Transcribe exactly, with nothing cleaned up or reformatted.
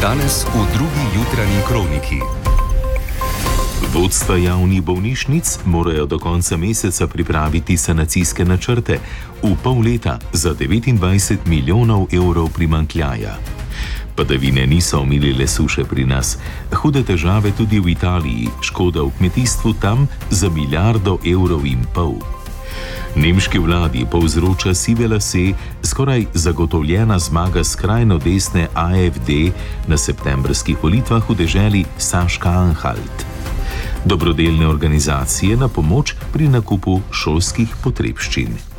Danes v drugi jutranji kroniki. Vodstva javnih bolnišnic morajo do konca meseca pripraviti sanacijske načrte, v pol leta za devetindvajset milijonov evrov primanjkljaja. Padavine niso omilile suše pri nas, hude težave tudi v Italiji, škoda v kmetijstvu tam za milijardo evrov in pol. Nemški vladi povzroča sive lase skoraj zagotovljena zmaga skrajno desne A F D na septembrskih volitvah v deželi Saška-Anhalt. Dobrodelne organizacije na pomoč pri nakupu šolskih potrebščin.